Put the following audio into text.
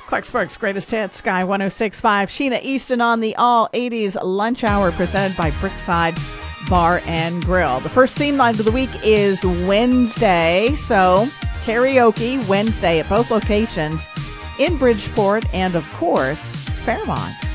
Clarksburg's Greatest Hits, Sky 106.5. Sheena Easton on the All 80s Lunch Hour presented by Brickside Bar and Grill. The first theme line of the week is Wednesday. So karaoke Wednesday at both locations in Bridgeport and, of course, Fairmont.